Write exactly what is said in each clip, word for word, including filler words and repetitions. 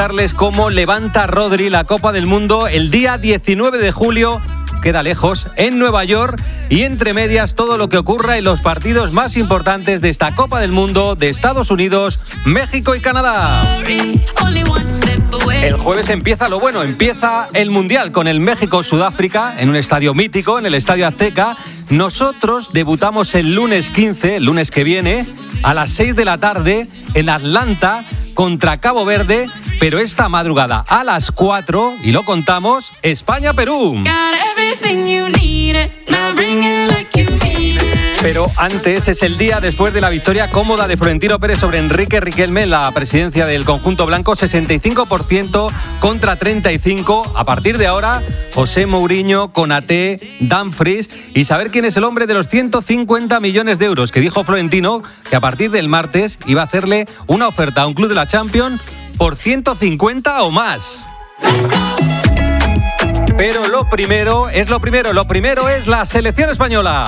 Cómo levanta Rodri la Copa del Mundo el día diecinueve de julio, queda lejos, en Nueva York, y entre medias todo lo que ocurra en los partidos más importantes de esta Copa del Mundo de Estados Unidos, México y Canadá. El jueves empieza lo bueno, empieza el Mundial con el México-Sudáfrica en un estadio mítico, en el Estadio Azteca. Nosotros debutamos el lunes quince, el lunes que viene, a las seis de la tarde en Atlanta contra Cabo Verde, pero esta madrugada a las cuatro, y lo contamos, España-Perú. Pero antes es el día después de la victoria cómoda de Florentino Pérez sobre Enrique Riquelme en la presidencia del conjunto blanco, sesenta y cinco por ciento contra treinta y cinco por ciento. A partir de ahora, José Mourinho, Konaté, Dumfries, y saber quién es el hombre de los ciento cincuenta millones de euros que dijo Florentino que a partir del martes iba a hacerle una oferta a un club de la Champions por ciento cincuenta o más. Pero lo primero es lo primero, lo primero es la selección española.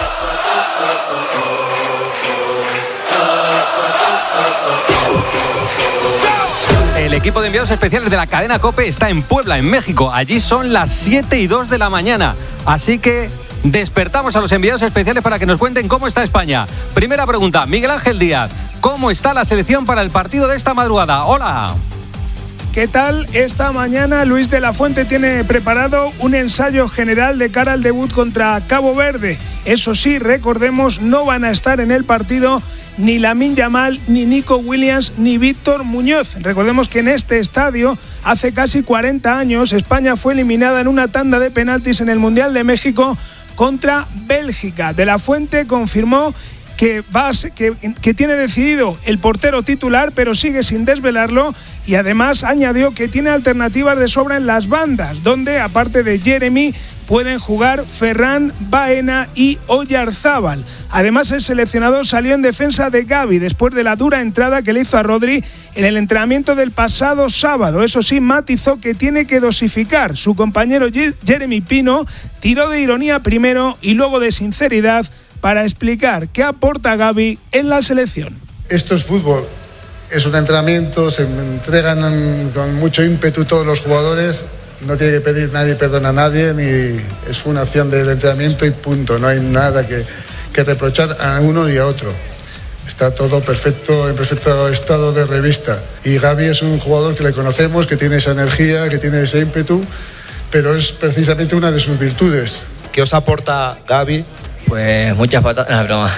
El equipo de enviados especiales de la cadena COPE está en Puebla, en México. Allí son las siete y dos de la mañana. Así que despertamos a los enviados especiales para que nos cuenten cómo está España. Primera pregunta, Miguel Ángel Díaz. ¿Cómo está la selección para el partido de esta madrugada? Hola. ¿Qué tal? Esta mañana Luis de la Fuente tiene preparado un ensayo general de cara al debut contra Cabo Verde. Eso sí, recordemos, no van a estar en el partido ni Lamine Yamal, ni Nico Williams, ni Víctor Muñoz. Recordemos que en este estadio, hace casi cuarenta años, España fue eliminada en una tanda de penaltis en el Mundial de México contra Bélgica. De la Fuente confirmó que, va, que, que tiene decidido el portero titular, pero sigue sin desvelarlo, y además añadió que tiene alternativas de sobra en las bandas, donde aparte de Jeremy pueden jugar Ferran, Baena y Oyarzábal. Además, el seleccionador salió en defensa de Gavi después de la dura entrada que le hizo a Rodri en el entrenamiento del pasado sábado. Eso sí, matizó que tiene que dosificar. Su compañero Jeremy Pino tiró de ironía primero y luego de sinceridad para explicar qué aporta Gavi en la selección. Esto es fútbol, es un entrenamiento, se entregan con mucho ímpetu todos los jugadores, no tiene que pedir nadie perdón a nadie, ni es una acción del entrenamiento y punto, no hay nada que, que reprochar a uno y a otro. Está todo perfecto, en perfecto estado de revista. Y Gavi es un jugador que le conocemos, que tiene esa energía, que tiene ese ímpetu, pero es precisamente una de sus virtudes. ¿Qué os aporta Gavi? Pues muchas patadas, no, broma.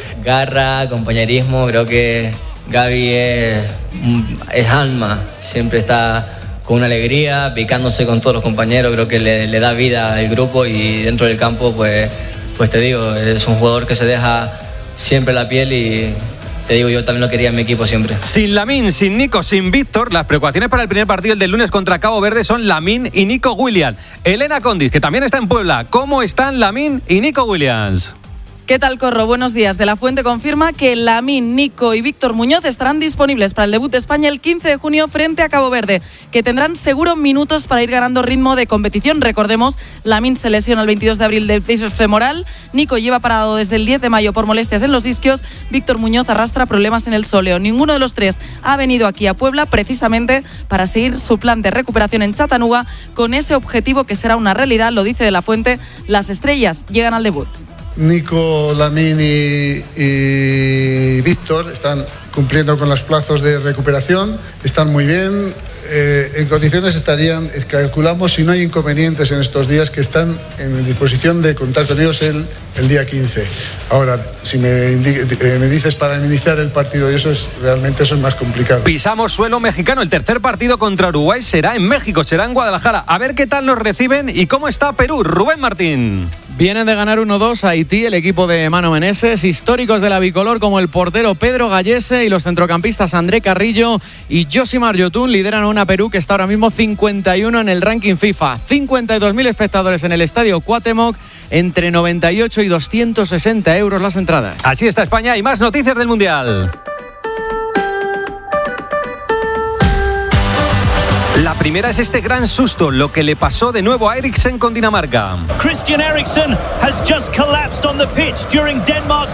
Garra, compañerismo, creo que Gavi es, es alma, siempre está con una alegría, picándose con todos los compañeros, creo que le, le da vida al grupo, y dentro del campo, pues, pues te digo, es un jugador que se deja siempre la piel, y te digo, yo también lo quería en mi equipo siempre. Sin Lamine, sin Nico, sin Víctor, las preocupaciones para el primer partido, el del lunes contra Cabo Verde, son Lamine y Nico Williams. Elena Condis, que también está en Puebla. ¿Cómo están Lamine y Nico Williams? ¿Qué tal, Corro? Buenos días. De la Fuente confirma que Lamine, Nico y Víctor Muñoz estarán disponibles para el debut de España el quince de junio frente a Cabo Verde, que tendrán seguro minutos para ir ganando ritmo de competición. Recordemos, Lamine se lesiona el veintidós de abril del bíceps femoral, Nico lleva parado desde el diez de mayo por molestias en los isquios, Víctor Muñoz arrastra problemas en el sóleo. Ninguno de los tres ha venido aquí a Puebla precisamente para seguir su plan de recuperación en Chattanooga, con ese objetivo que será una realidad, lo dice De la Fuente. Las estrellas llegan al debut. Nico, Lamine y, y Víctor están cumpliendo con los plazos de recuperación, están muy bien, eh, en condiciones estarían, calculamos, si no hay inconvenientes en estos días, que están en disposición de contar con ellos el, el día quince. Ahora, si me, indique, eh, me dices para iniciar el partido, y eso es realmente eso es más complicado. Pisamos suelo mexicano, el tercer partido contra Uruguay será en México, será en Guadalajara. A ver qué tal nos reciben y cómo está Perú. Rubén Martín. Vienen de ganar uno dos a Haití, el equipo de Mano Meneses, históricos de la bicolor como el portero Pedro Gallese y los centrocampistas André Carrillo y Josimar Yotun lideran a una Perú que está ahora mismo cincuenta y uno en el ranking FIFA. cincuenta y dos mil espectadores en el estadio Cuauhtémoc, entre noventa y ocho y doscientos sesenta euros las entradas. Así está España y más noticias del Mundial. La primera es este gran susto, lo que le pasó de nuevo a Eriksen con Dinamarca. Christian Eriksen has just collapsed on the pitch during Denmark's game against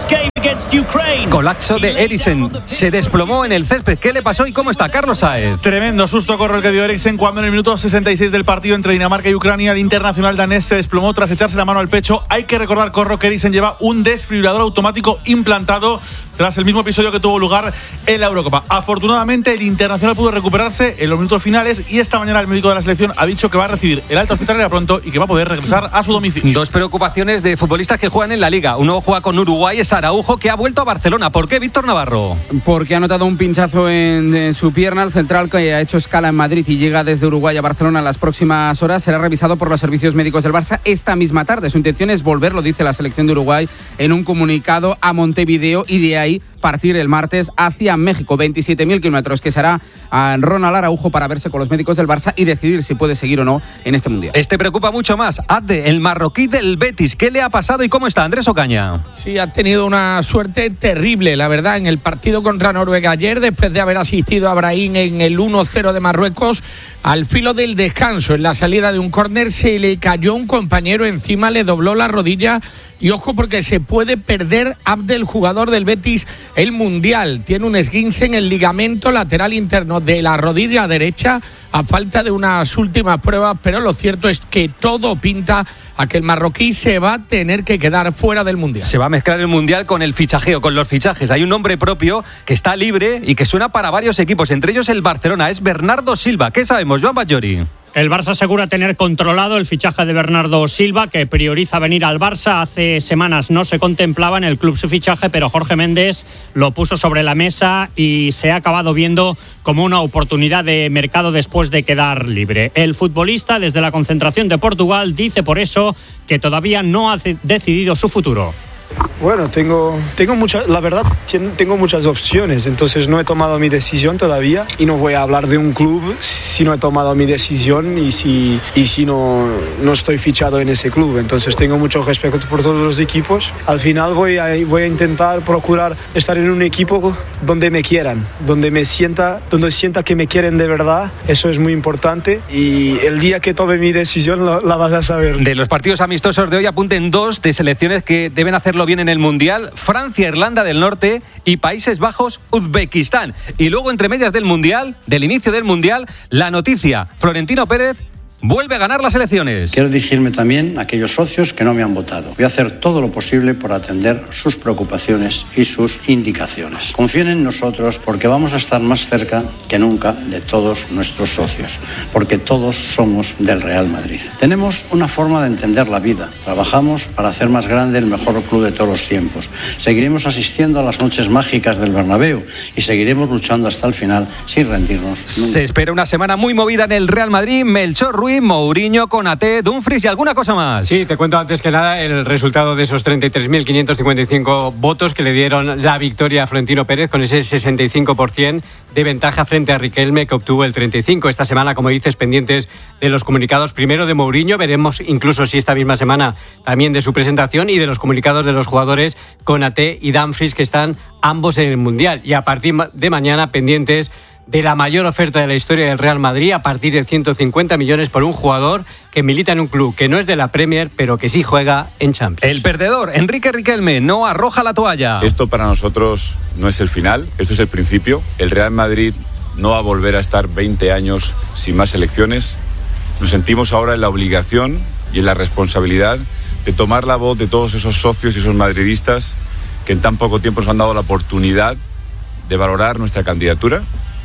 Colapso de Eriksen. Se desplomó en el césped. ¿Qué le pasó y cómo está Carlos Saez? Tremendo susto corre el que dio Eriksen cuando en el minuto sesenta y seis del partido entre Dinamarca y Ucrania el internacional danés se desplomó tras echarse la mano al pecho. Hay que recordar, Corro, que Eriksen lleva un desfibrilador automático implantado tras el mismo episodio que tuvo lugar en la Eurocopa. Afortunadamente, el internacional pudo recuperarse en los minutos finales y esta mañana el médico de la selección ha dicho que va a recibir el alta hospitalaria pronto y que va a poder regresar a su domicilio. Dos preocupaciones de futbolistas que juegan en la Liga. Uno juega con Uruguay, es Araujo, que ha vuelto a Barcelona. ¿Por qué, Víctor Navarro? Porque ha notado un pinchazo en, en su pierna. El central, que ha hecho escala en Madrid y llega desde Uruguay a Barcelona en las próximas horas, será revisado por los servicios médicos del Barça esta misma tarde. Su intención es volver, lo dice la selección de Uruguay en un comunicado, a Montevideo y de ahí partir el martes hacia México. veintisiete mil kilómetros que será a Ronald Araujo para verse con los médicos del Barça y decidir si puede seguir o no en este Mundial. Este preocupa mucho más. Adde, el marroquí del Betis. ¿Qué le ha pasado y cómo está Andrés Ocaña? Sí, ha tenido una suerte terrible, la verdad, en el partido contra Noruega ayer, después de haber asistido a Brahim en el uno cero de Marruecos. Al filo del descanso, en la salida de un córner, se le cayó un compañero encima, le dobló la rodilla. Y ojo, porque se puede perder Abdel, jugador del Betis, el Mundial. Tiene un esguince en el ligamento lateral interno de la rodilla derecha a falta de unas últimas pruebas, pero lo cierto es que todo pinta a que el marroquí se va a tener que quedar fuera del Mundial. Se va a mezclar el Mundial con el fichajeo, con los fichajes. Hay un nombre propio que está libre y que suena para varios equipos, entre ellos el Barcelona. Es Bernardo Silva. ¿Qué sabemos, Joan Batllori? El Barça asegura tener controlado el fichaje de Bernardo Silva, que prioriza venir al Barça. Hace semanas no se contemplaba en el club su fichaje, pero Jorge Méndez lo puso sobre la mesa y se ha acabado viendo como una oportunidad de mercado después de quedar libre. El futbolista, desde la concentración de Portugal, dice por eso que todavía no ha decidido su futuro. Bueno, tengo, tengo muchas, la verdad, tengo muchas opciones, entonces no he tomado mi decisión todavía y no voy a hablar de un club si no he tomado mi decisión y si, y si no, no estoy fichado en ese club. Entonces tengo mucho respeto por todos los equipos. Al final voy a, voy a intentar procurar estar en un equipo donde me quieran, donde me sienta, donde sienta que me quieren de verdad. Eso es muy importante y el día que tome mi decisión la, la vas a saber. De los partidos amistosos de hoy apunten dos de selecciones que deben hacerlo bien en el Mundial: Francia, Irlanda del Norte y Países Bajos, Uzbekistán. Y luego, entre medias del Mundial, del inicio del Mundial, la noticia: Florentino Pérez vuelve a ganar las elecciones. Quiero dirigirme también a aquellos socios que no me han votado. Voy a hacer todo lo posible por atender sus preocupaciones y sus indicaciones. Confíen en nosotros porque vamos a estar más cerca que nunca de todos nuestros socios, porque todos somos del Real Madrid. Tenemos una forma de entender la vida. Trabajamos para hacer más grande el mejor club de todos los tiempos. Seguiremos asistiendo a las noches mágicas del Bernabéu y seguiremos luchando hasta el final sin rendirnos nunca. Se espera una semana muy movida en el Real Madrid. Melchor Ruiz, Mourinho, Konaté, Dumfries y alguna cosa más. Sí, te cuento antes que nada el resultado de esos treinta y tres mil quinientos cincuenta y cinco votos que le dieron la victoria a Florentino Pérez, con ese sesenta y cinco por ciento de ventaja frente a Riquelme, que obtuvo el treinta y cinco por ciento. Esta semana, como dices, pendientes de los comunicados primero de Mourinho, veremos incluso si esta misma semana también de su presentación, y de los comunicados de los jugadores Konaté y Dumfries, que están ambos en el Mundial. Y a partir de mañana pendientes de la mayor oferta de la historia del Real Madrid, a partir de ciento cincuenta millones por un jugador que milita en un club que no es de la Premier, pero que sí juega en Champions. El perdedor, Enrique Riquelme, no arroja la toalla. Esto para nosotros no es el final, esto es el principio. El Real Madrid no va a volver a estar veinte años sin más selecciones. Nos sentimos ahora en la obligación y en la responsabilidad de tomar la voz de todos esos socios y esos madridistas que en tan poco tiempo nos han dado la oportunidad de valorar nuestra candidatura.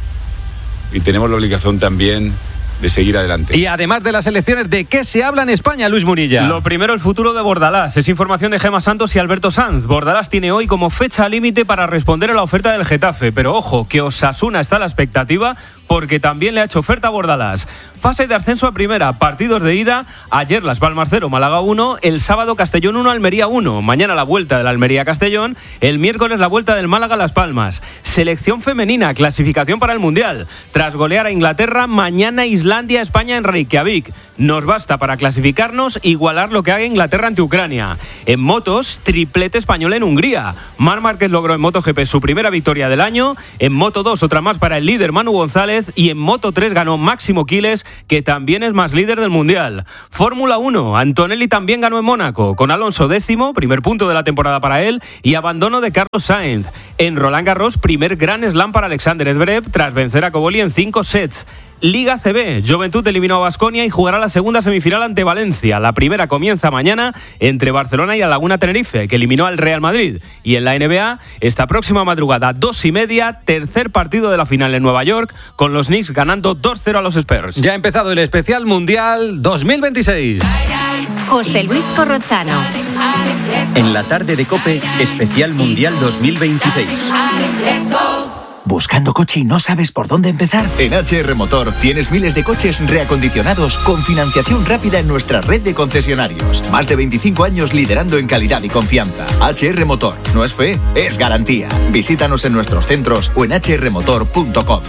Y tenemos la obligación también de seguir adelante. Y además de las elecciones, ¿de qué se habla en España, Luis Munilla? Lo primero, el futuro de Bordalás. Es información de Gemma Santos y Alberto Sanz. Bordalás tiene hoy como fecha límite para responder a la oferta del Getafe, pero ojo, que Osasuna está a la expectativa porque también le ha hecho oferta a Bordalás. Fase de ascenso a primera, partidos de ida. Ayer Las Palmas cero, Málaga uno. El sábado Castellón uno, Almería uno. Mañana la vuelta del Almería Castellón. El miércoles la vuelta del Málaga Las Palmas. Selección femenina, clasificación para el Mundial. Tras golear a Inglaterra, mañana Islandia, España en Reykjavik. Nos basta para clasificarnos igualar lo que haga Inglaterra ante Ucrania. En motos, triplete español en Hungría. Marc Márquez logró en MotoGP su primera victoria del año. En Moto dos, otra más para el líder Manu González. Pérez y en Moto tres ganó Máximo Quiles, que también es más líder del Mundial. Fórmula uno, Antonelli también ganó en Mónaco, con Alonso décimo, primer punto de la temporada para él, y abandono de Carlos Sainz. En Roland Garros, primer Grand Slam para Alexander Zverev tras vencer a Cobolli en cinco sets. Liga C B, Juventud eliminó a Baskonia y jugará la segunda semifinal ante Valencia. La primera comienza mañana entre Barcelona y la Laguna Tenerife, que eliminó al Real Madrid. Y en la N B A, esta próxima madrugada, dos y media, tercer partido de la final en Nueva York, con los Knicks ganando dos cero a los Spurs. Ya ha empezado el especial Mundial dos mil veintiséis. José Luis Corrochano. En la tarde de COPE, especial Mundial dos mil veintiséis. ¿Buscando coche y no sabes por dónde empezar? En H R Motor tienes miles de coches reacondicionados con financiación rápida en nuestra red de concesionarios. Más de veinticinco años liderando en calidad y confianza. H R Motor, no es fe, es garantía. Visítanos en nuestros centros o en h r motor punto com.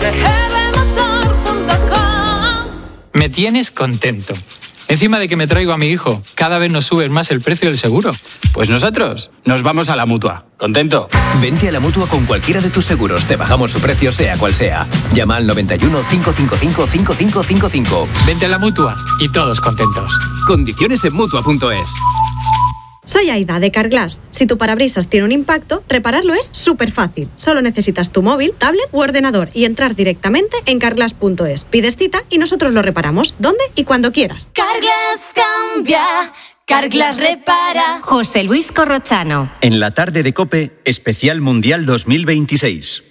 Me tienes contento. Encima de que me traigo a mi hijo, cada vez nos subes más el precio del seguro. Pues nosotros nos vamos a la Mutua. ¿Contento? Vente a la Mutua con cualquiera de tus seguros. Te bajamos su precio sea cual sea. Llama al noventa y uno, cinco cinco cinco, cinco cinco cinco cinco. Vente a la Mutua y todos contentos. Condiciones en Mutua punto es. Soy Aida, de Carglass. Si tu parabrisas tiene un impacto, repararlo es súper fácil. Solo necesitas tu móvil, tablet u ordenador y entrar directamente en carglass punto es. Pides cita y nosotros lo reparamos, donde y cuando quieras. Carglass cambia, Carglass repara. José Luis Corrochano. En la tarde de COPE, especial Mundial dos mil veintiséis.